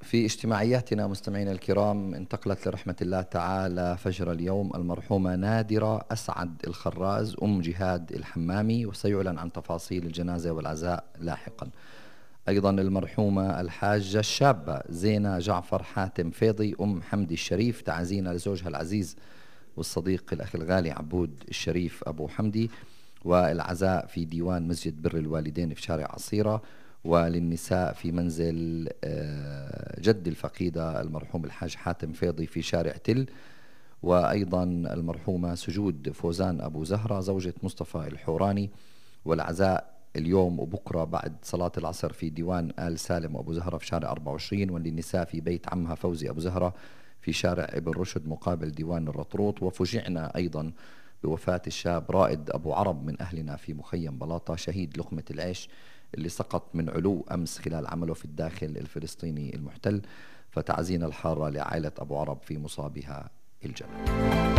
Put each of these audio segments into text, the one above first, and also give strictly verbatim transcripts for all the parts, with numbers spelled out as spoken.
في اجتماعياتنا مستمعينا الكرام انتقلت لرحمة الله تعالى فجر اليوم المرحومة نادرة أسعد الخراز أم جهاد الحمامي، وسيعلن عن تفاصيل الجنازة والعزاء لاحقا. أيضا المرحومة الحاجة الشابة زينة جعفر حاتم فيضي أم حمدي الشريف، تعزينا لزوجها العزيز والصديق الأخ الغالي عبود الشريف أبو حمدي، والعزاء في ديوان مسجد بر الوالدين في شارع عصيرة، وللنساء في منزل جد الفقيدة المرحوم الحاج حاتم فيضي في شارع تل. وأيضا المرحومة سجود فوزان أبو زهرة زوجة مصطفى الحوراني، والعزاء اليوم وبكرة بعد صلاة العصر في ديوان آل سالم وأبو زهرة في شارع أربعة وعشرين، وللنساء في بيت عمها فوزي أبو زهرة في شارع ابن رشد مقابل ديوان الرطروط. وفجعنا أيضا بوفاة الشاب رائد أبو عرب من أهلنا في مخيم بلاطة شهيد لقمة العيش اللي سقط من علو أمس خلال عمله في الداخل الفلسطيني المحتل، فتعزينا الحارة لعائلة أبو عرب في مصابها الجلل.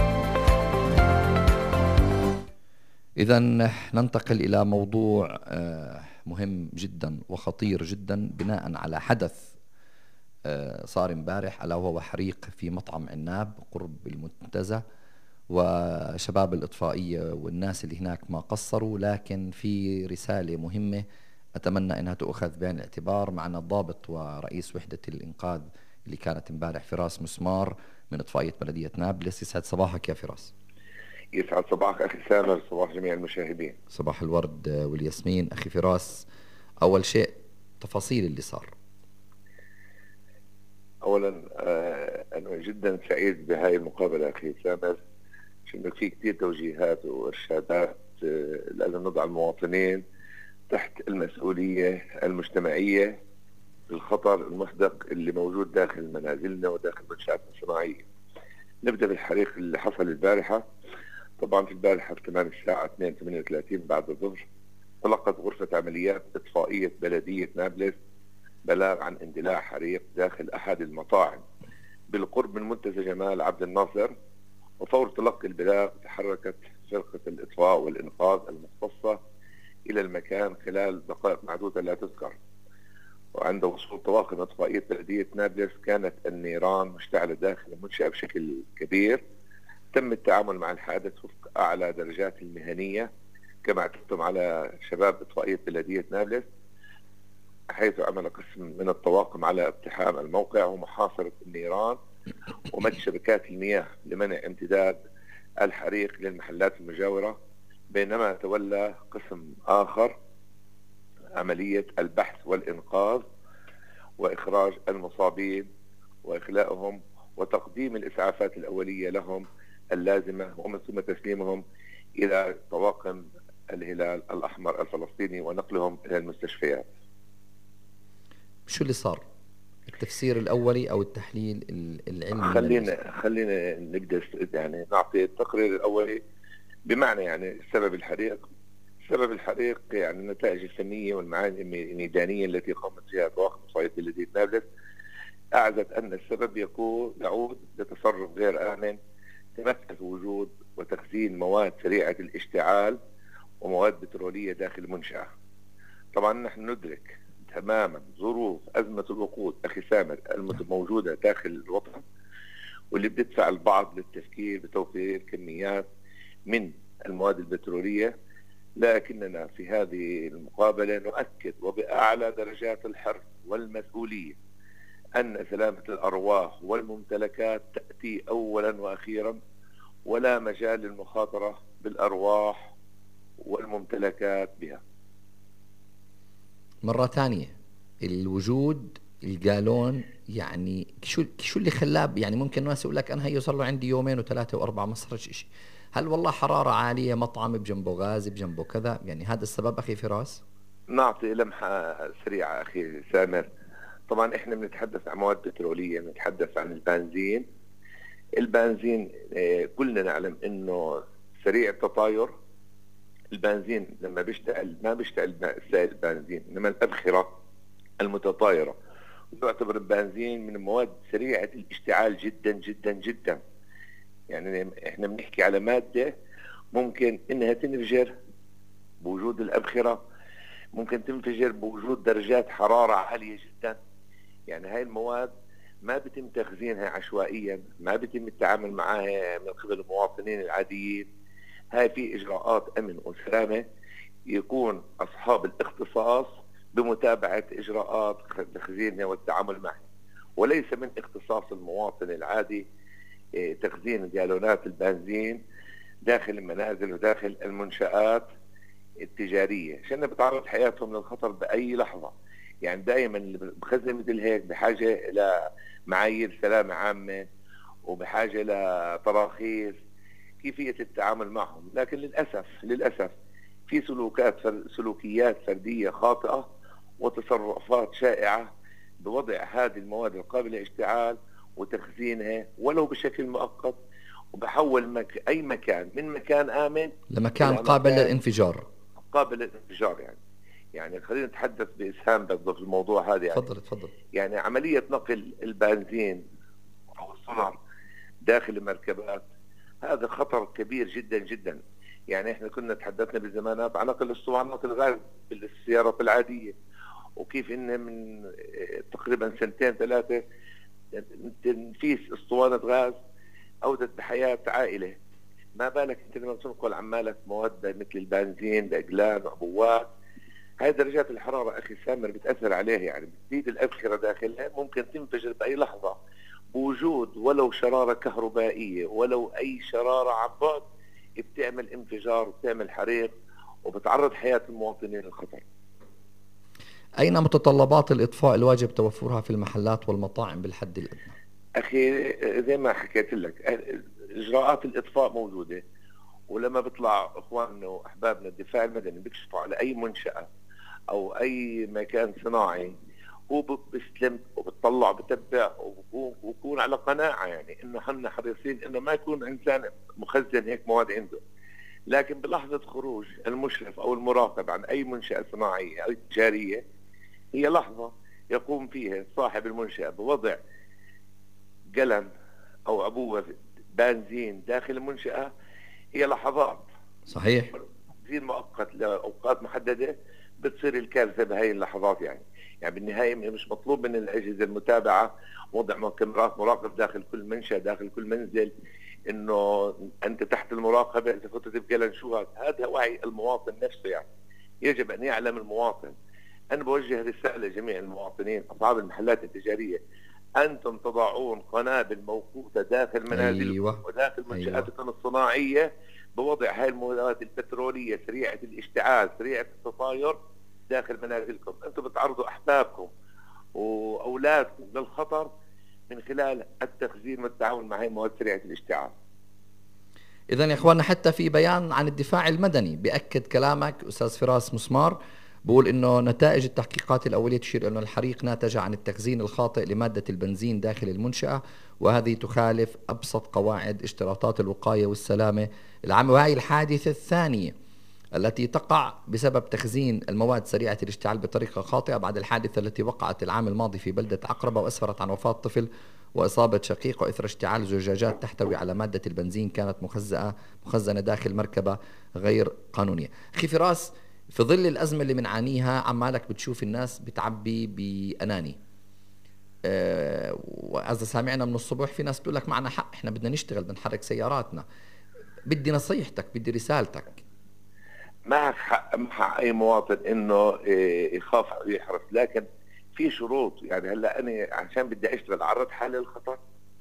إذن ننتقل إلى موضوع مهم جدا وخطير جدا بناء على حدث صار امبارح، ألا وهو حريق في مطعم عناب قرب المنتزه، وشباب الإطفائية والناس اللي هناك ما قصروا، لكن في رسالة مهمة أتمنى أنها تؤخذ بعين الاعتبار. معنا الضابط ورئيس وحدة الإنقاذ اللي كانت امبارح فراس مسمار من إطفائية بلدية نابلس. يسعد صباحك يا فراس. يسعد صباحك أخي سامر، صباح جميع المشاهدين. صباح الورد والياسمين. أخي فراس، أول شيء تفاصيل اللي صار. أولا آه أنا جدا سعيد بهاي المقابلة أخي سامر، لأنه في كثير توجيهات وإرشادات آه لازم نضع المواطنين تحت المسؤولية المجتمعية للخطر المحدق اللي موجود داخل منازلنا وداخل منشآتنا الصناعية. نبدأ بالحريق اللي حصل البارحة. طبعا في البارحة في تمام الساعة اثنين وثمانية وثلاثين بعد الظهر تلقت غرفة عمليات إطفائية بلدية نابلس بلاغ عن اندلاع حريق داخل أحد المطاعم بالقرب من منتزه جمال عبد الناصر، وفور تلقي البلاغ تحركت فرقة الإطفاء والإنقاذ المختصة إلى المكان خلال دقائق معدودة لا تذكر. وعند وصول طواقم إطفائية بلدية نابلس كانت النيران مشتعلة داخل المنشأة بشكل كبير. تم التعامل مع الحادث وفق أعلى درجات المهنية كما اعتدتم على شباب إطفائية بلدية نابلس، حيث عمل قسم من الطواقم على اقتحام الموقع ومحاصرة النيران ومد شبكات المياه لمنع امتداد الحريق للمحلات المجاورة، بينما تولى قسم آخر عملية البحث والإنقاذ وإخراج المصابين وإخلاءهم وتقديم الإسعافات الأولية لهم اللازمة، ومن ثم تسليمهم إلى طواقم الهلال الأحمر الفلسطيني ونقلهم إلى المستشفيات. شو اللي صار؟ التفسير الأولي أو التحليل العلمي؟ خلينا خلينا نبدأ يعني نعطي التقرير الأولي بمعنى يعني سبب الحريق. سبب الحريق يعني النتائج الفنية والمعايير الميدانية التي قامت بها طواقم إطفائية بلدية نابلس أعزت أن السبب يكون يعود لتصرف غير آمن تمثل في وجود وتخزين مواد سريعة الاشتعال ومواد بترولية داخل المنشأة. طبعا نحن ندرك تماما ظروف أزمة الوقود أخي سامر الموجودة داخل الوطن، واللي بتدفع البعض للتفكير بتوفير كميات من المواد البترولية، لكننا في هذه المقابلة نؤكد وبأعلى درجات الحرص والمسؤولية أن سلامة الأرواح والممتلكات تأتي أولا وأخيرا، ولا مجال للمخاطرة بالأرواح والممتلكات بها. مرة ثانية، الوجود الجالون يعني شو شو اللي خلاه؟ يعني ممكن الناس يقول لك أنا هي صار له عندي يومين وثلاثة وأربعة ما صارش إشي. هل والله حرارة عالية، مطعم بجنبه غاز بجنبه كذا، يعني هذا السبب أخي فراس؟ نعطي لمحة سريعة أخي سامر. طبعا إحنا بنتحدث عن مواد بترولية، بنتحدث عن البنزين. البنزين كلنا نعلم إنه سريع التطاير. البنزين لما بيشتعل ما بيشتعل سائل البنزين، إنما الأبخرة المتطايرة، ويعتبر البنزين من المواد سريعة الاشتعال جدا جدا جدا. يعني إحنا بنحكي على مادة ممكن إنها تنفجر بوجود الأبخرة، ممكن تنفجر بوجود درجات حرارة عالية جدا. يعني هاي المواد ما بيتم تخزينها عشوائيا، ما بيتم التعامل معها من قبل المواطنين العاديين. هاي في إجراءات أمن وسلامة يكون أصحاب الاختصاص بمتابعة إجراءات تخزينها والتعامل معها، وليس من اختصاص المواطن العادي تخزين جالونات البنزين داخل المنازل وداخل المنشآت التجارية، عشان بتعرض حياتهم للخطر بأي لحظة. يعني دائما اللي بخزن مثل هيك بحاجة إلى معايير سلامة عامة وبحاجة لتراخيص كيفية التعامل معهم. لكن للأسف للأسف في سلوكات سلوكيات فردية خاطئة وتصرفات شائعة بوضع هذه المواد القابلة للاشتعال وتخزينها ولو بشكل مؤقت، وبحول مك... أي مكان من مكان آمن لمكان قابل للانفجار. قابل للانفجار يعني يعني خلينا نتحدث بإسهام برضه في الموضوع هذا. يعني تفضل تفضل. يعني عملية نقل البنزين أو السولار داخل المركبات هذا خطر كبير جدا جدا. يعني احنا كنا تحدثنا بالزمانات عن نقل الاسطوانات الغاز بالسيارات العادية، وكيف ان من تقريبا سنتين ثلاثة تنفيس اسطوانة غاز أودت بحياة عائلة. ما بالك انت لما تنقل عمالك مواد مثل البنزين بأقلام وعبوات. هاي درجات الحرارة أخي سامر بتأثر عليه، يعني بتزيد الأبخرة داخلها، ممكن تنفجر بأي لحظة بوجود ولو شرارة كهربائية ولو أي شرارة عن بعد، بتعمل انفجار وبتعمل حريق وبتعرض حياة المواطنين للخطر. أين متطلبات الإطفاء الواجب توفرها في المحلات والمطاعم بالحد الأدنى؟ أخي زي ما حكيت لك إجراءات الإطفاء موجودة، ولما بيطلع إخواننا وأحبابنا الدفاع المدني بيكشفوا على أي منشأة أو أي مكان صناعي، هو بيستلم وبتطلع بتبع وبكون على قناعة يعني إنه حنا حريصين إنه ما يكون إنسان مخزن هيك مواد عنده. لكن بلحظة خروج المشرف أو المراقب عن أي منشأة صناعية أو تجارية، هي لحظة يقوم فيها صاحب المنشأة بوضع قلم أو عبوة بنزين داخل المنشأة. هي لحظات صحيح، تخزين مؤقت لأوقات محددة، بتصير الكارثة بهاي اللحظات. يعني يعني بالنهاية مش مطلوب من الأجهزة المتابعة وضع كاميرات مراقب داخل كل منشأ داخل كل منزل إنه أنت تحت المراقبة إذا فتت بقلم شو هذا. هذا وعي المواطن نفسه، يعني يجب أن يعلم المواطن. أنا بوجه رسالة لجميع المواطنين أصحاب المحلات التجارية، أنتم تضعون قنابل موقوتة داخل منازلكم أيوة. وداخل منشآتكم أيوة. الصناعية بوضع هاي المواد البترولية سريعة الاشتعال سريعة التطاير داخل منازلكم. أنتم بتعرضوا أحبابكم وأولادكم للخطر من خلال التخزين والتعامل مع هاي المواد سريعة الاشتعال. إذن يا إخواننا، حتى في بيان عن الدفاع المدني بأكد كلامك أستاذ فراس مسمار، بقول إنه نتائج التحقيقات الأولية تشير إنه الحريق ناتج عن التخزين الخاطئ لمادة البنزين داخل المنشأة، وهذه تخالف أبسط قواعد اشتراطات الوقاية والسلامة العامة. وهي الحادثة الثانية التي تقع بسبب تخزين المواد سريعة الاشتعال بطريقة خاطئة بعد الحادثة التي وقعت العام الماضي في بلدة عقربة وأسفرت عن وفاة طفل وإصابة شقيق وإثر اشتعال زجاجات تحتوي على مادة البنزين كانت مخزنة مخزنة داخل مركبة غير قانونية. أخي فراس، في ظل الأزمة اللي بنعانيها عمالك بتشوف الناس بتعبي بأناني، أه وإذا سامعنا من الصبح في ناس بتقول لك معنا حق، إحنا بدنا نشتغل بدنا نحرك سياراتنا. بدي نصيحتك، بدي رسالتك. معك حق مع أي مواطن إنه يخاف أو يحرص، لكن في شروط. يعني هلا أنا عشان بدي أشتغل أعرض حالي للخطر؟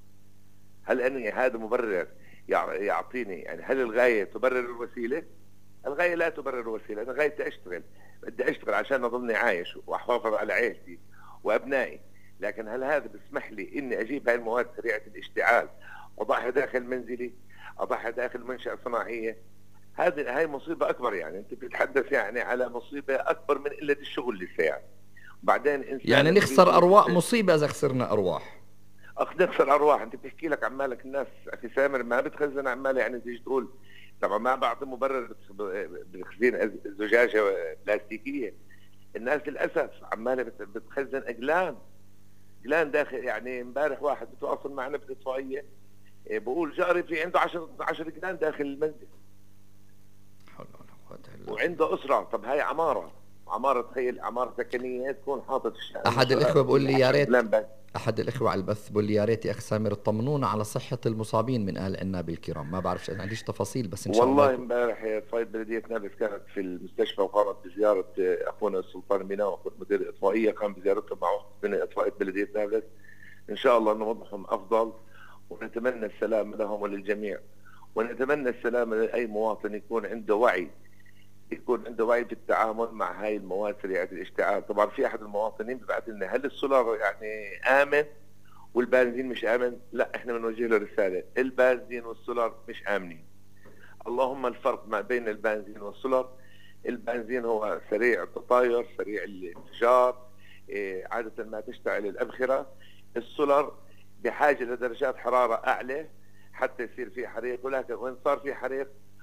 هل أنا هذا مبرر يعطيني؟ يعني هل الغاية تبرر الوسيلة؟ الغاية لا تبرر الوسيلة. أنا غايتي أشتغل، بدي أشتغل عشان أظلني عايش وأحافظ على عائلتي وأبنائي. لكن هل هذا بيسمح لي إني أجيب هاي المواد سريعة الاشتعال وأضعها داخل منزلي، أضعها داخل منشأة صناعية؟ هذه هاي مصيبة أكبر. يعني أنت بتتحدث يعني على مصيبة أكبر من قلة الشغل لسه. يعني وبعدين إنسان يعني نخسر أرواح، مصيبة إذا خسرنا أرواح. أخ نخسر أرواح. أنت بتحكي لك عمالك الناس أخي سامر ما بتخزن عمالة، يعني تيجي تقول طبعا ما بعطي مبرر بتخزين زجاجة بلاستيكية. الناس للأسف عمالة بتخزن أقلام أقلام داخل. يعني امبارح واحد بتواصل معنا بالإطفائية بقول جاري في عنده عشر عشر أقلام داخل المنزل وعنده أسرة. طب هاي عمارة عماره، تخيل عماره سكنيه تكون حاطط احد الاخوه بقول لي يا ريت احد الاخوه على البث بقول لي يا ريت يا اخ سامر تطمنونا على صحه المصابين من اهل عناب الكرام. ما بعرف، انا عنديش تفاصيل بس ان شاء الله. والله امبارح صايد بلديه نابلس كانت في المستشفى وقامت بزياره اخونا السلطان ميناء واخونا مدير الاطفائيه، قام بزيارتهم مع من اطفائيه بلديه نابلس. ان شاء الله انه وضعهم افضل، ونتمنى السلام لهم وللجميع، ونتمنى السلام لاي مواطن يكون عنده وعي، يكون عنده وعي في التعامل مع هاي المواد سريعه الاشتعال. طبعا في احد المواطنين بيبعث لنا هل السولار يعني امن والبنزين مش امن؟ لا، احنا بنوجه له رساله، البنزين والسولار مش امنين. اللهم الفرق ما بين البنزين والسولار، البنزين هو سريع التطاير، سريع الانفجار، إيه عاده ما تشتعل الابخره. السولار بحاجه لدرجات حراره اعلى حتى يصير فيه حريق، ولكن وين صار فيه حريق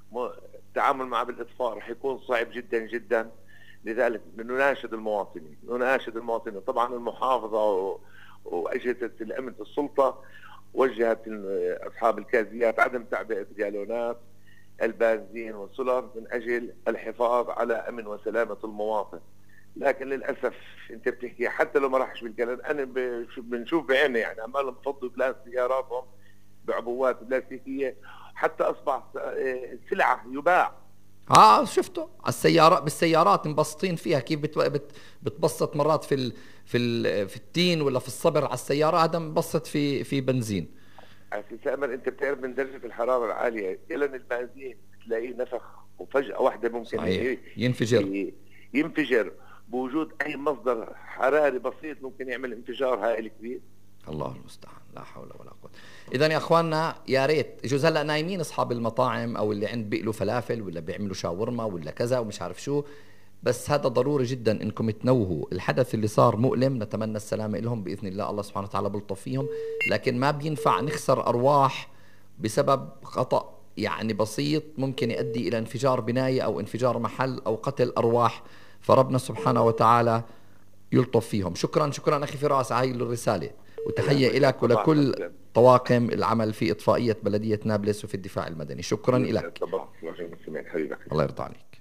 التعامل معه بالاطفاء رح يكون صعب جدا جدا. لذلك نناشد المواطنين نناشد المواطنين طبعا المحافظه واجهزه الامن السلطه وجهت اصحاب الكازيات عدم تعبئه جالونات البنزين والسولار من اجل الحفاظ على امن وسلامه المواطن. لكن للاسف انت بتحكي حتى لو ما راحش بالكلام، انا بنشوف بعيني يعني عمالهم بفضوا بلاد سياراتهم بعبوات بلاستيكيه حتى اصبح سلعه يباع. اه شفته على السيارات، بالسيارات مبسطين فيها كيف بت... بت... بتبسط مرات في ال... في ال... في التين ولا في الصبر على السياره، هذا مبسط في في بنزين. أخي سامر انت بتعرف من درجه الحراره العاليه الى ان البنزين تلاقيه نفخ وفجاه واحده ممكن صحيح. ينفجر ينفجر بوجود اي مصدر حراري بسيط ممكن يعمل انفجار هائل كبير. الله المستعان، لا حول ولا قوه. اذا يا اخواننا يا ريت يجوز هلا نايمين اصحاب المطاعم او اللي عند بيقلوا فلافل ولا بيعملوا شاورما ولا كذا ومش عارف شو، بس هذا ضروري جدا انكم تنوهوا. الحدث اللي صار مؤلم، نتمنى السلامه لهم باذن الله، الله سبحانه وتعالى بيلطف فيهم، لكن ما بينفع نخسر ارواح بسبب خطا يعني بسيط ممكن يؤدي الى انفجار بنايه او انفجار محل او قتل ارواح. فربنا سبحانه وتعالى يلطف فيهم. شكرا شكرا اخي فراس على هاي الرساله، وتحية لك ولكل طواقم العمل في إطفائية بلدية نابلس وفي الدفاع المدني. شكرا لك، الله يرضى عليك.